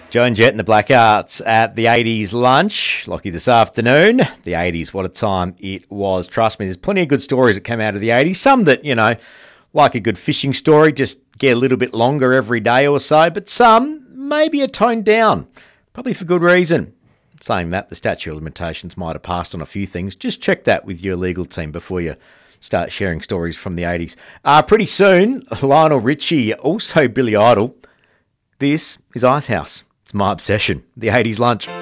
Joan Jett and the Blackouts at the 80s lunch. Lockie this afternoon. The 80s, what a time it was. Trust me, there's plenty of good stories that came out of the 80s. Some that, like a good fishing story, just get a little bit longer every day or so. But some maybe are toned down, probably for good reason. Saying that, the statute of limitations might have passed on a few things. Just check that with your legal team before you start sharing stories from the 80s. Pretty soon, Lionel Richie, also Billy Idol. This is Icehouse. It's my obsession. The 80s lunch.